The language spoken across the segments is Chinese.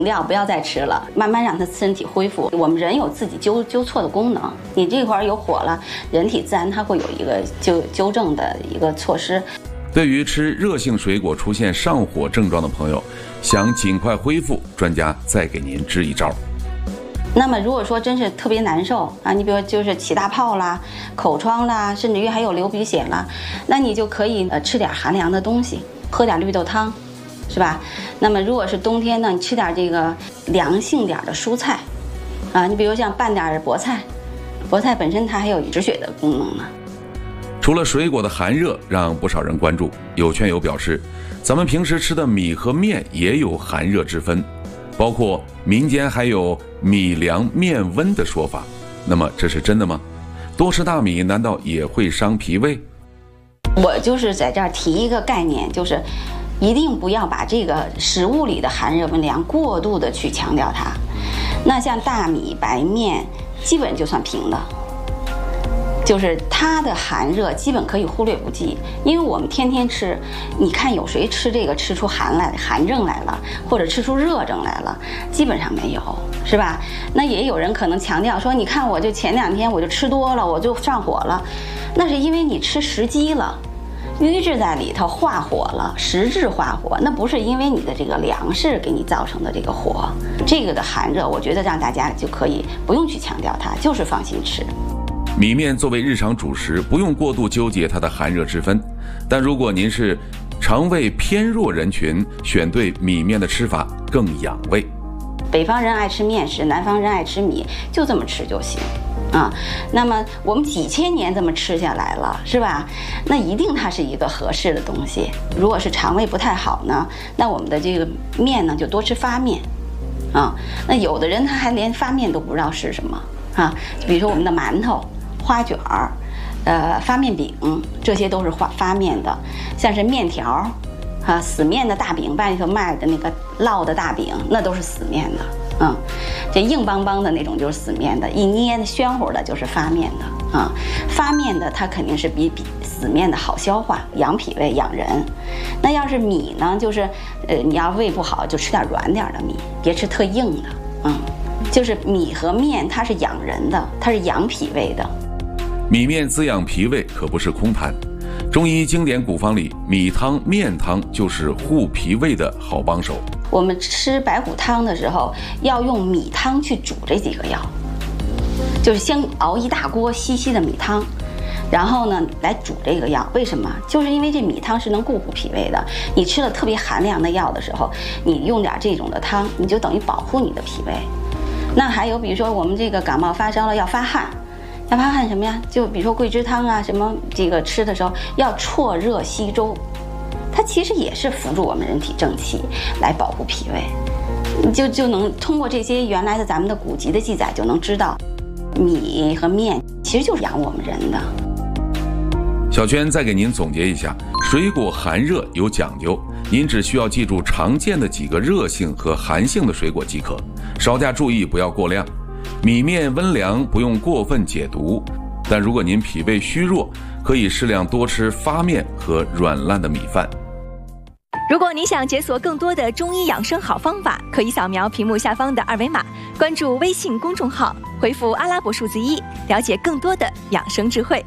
料不要再吃了，慢慢让它身体恢复。我们人有自己纠错的功能，你这块有火了，人体自然它会有一个纠正的一个措施。 对于吃热性水果出现上火症状的朋友，想尽快恢复，专家再给您支一招。 那么如果说真是特别难受啊，你比如就是起大泡啦、口疮啦，甚至于还有流鼻血啦，那你就可以吃点寒凉的东西，喝点绿豆汤，是吧？那么如果是冬天呢，你吃点这个凉性点的蔬菜啊，你比如像拌点菠菜，菠菜本身它还有止血的功能呢。 除了水果的寒热让不少人关注，有圈友表示，咱们平时吃的米和面也有寒热之分，包括民间还有米凉面温的说法。那么这是真的吗？多吃大米难道也会伤脾胃？ 我就是在这儿提一个概念，就是一定不要把这个食物里的寒热温凉过度的去强调它。那像大米、白面，基本就算平的。就是它的寒热基本可以忽略不计，因为我们天天吃，你看有谁吃这个吃出寒症来了，或者吃出热症来了，基本上没有，是吧？那也有人可能强调说，你看我就前2天我就吃多了，我就上火了，那是因为你吃食积了，瘀滞在里头化火了，实质化火，那不是因为你的这个粮食给你造成的这个火。这个的寒热，我觉得让大家就可以不用去强调它，就是放心吃。 米面作为日常主食，不用过度纠结它的寒热之分，但如果您是肠胃偏弱人群，选对米面的吃法更养胃。 北方人爱吃面食，南方人爱吃米，就这么吃就行啊。那么我们几千年这么吃下来了，是吧？那一定它是一个合适的东西。如果是肠胃不太好呢，那我们的这个面呢就多吃发面啊。那有的人他还连发面都不知道是什么啊，就比如说我们的馒头、花卷儿、发面饼，这些都是发面的。像是面条啊，死面的大饼，外头卖的那个烙的大饼，那都是死面的。这硬邦邦的那种就是死面的，一捏的暄乎的就是发面的啊。发面的它肯定是比死面的好消化，养脾胃养人。那要是米呢，就是你要胃不好就吃点软点的米，别吃特硬的。就是米和面它是养人的，它是养脾胃的。 米面滋养脾胃可不是空谈，中医经典古方里，米汤、面汤就是护脾胃的好帮手。 我们吃白虎汤的时候，要用米汤去煮这几个药，就是先熬一大锅稀稀的米汤，然后呢来煮这个药。为什么？就是因为这米汤是能固护脾胃的。你吃了特别寒凉的药的时候，你用点这种的汤，你就等于保护你的脾胃。那还有比如说我们这个感冒发烧了要发汗，要发汗什么呀？就比如说桂枝汤啊，什么这个吃的时候要绰热稀粥，它其实也是辅助我们人体正气，来保护脾胃。就能通过这些原来的咱们的古籍的记载，就能知道米和面其实就是养我们人的。 小娟再给您总结一下，水果寒热有讲究，您只需要记住常见的几个热性和寒性的水果即可，稍加注意不要过量。米面温凉，不用过分解毒，但如果您脾胃虚弱，可以适量多吃发面和软烂的米饭。 如果你想解锁更多的中医养生好方法，可以扫描屏幕下方的2维码，关注微信公众号，回复阿拉伯数字1，了解更多的养生智慧。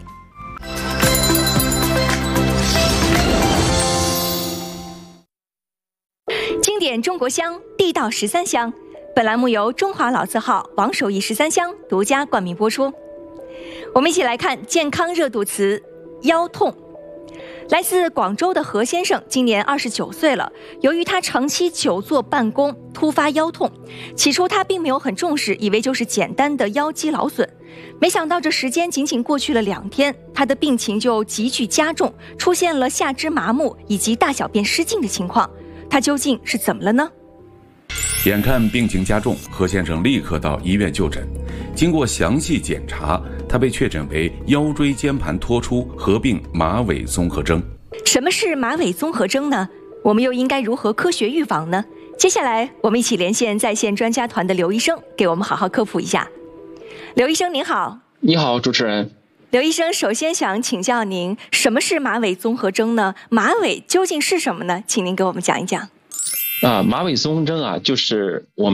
经典中国香，地道13香。本栏目由中华老字号王守义13香独家冠名播出。我们一起来看健康热度词腰痛。来自广州的何先生今年29岁了，由于他长期久坐办公，突发腰痛。起初他并没有很重视，以为就是简单的腰肌劳损。没想到这时间仅仅过去了2天，他的病情就急剧加重，出现了下肢麻木以及大小便失禁的情况。他究竟是怎么了呢？ 眼看病情加重，何先生立刻到医院就诊。经过详细检查，他被确诊为腰椎间盘突出合并马尾综合征。 什么是马尾综合征呢？我们又应该如何科学预防呢？接下来我们一起连线在线专家团的刘医生，给我们好好科普一下。刘医生您好。 你好，主持人。 刘医生，首先想请教您，什么是马尾综合征呢？马尾究竟是什么呢？请您给我们讲一讲。 马尾松针啊，就是我们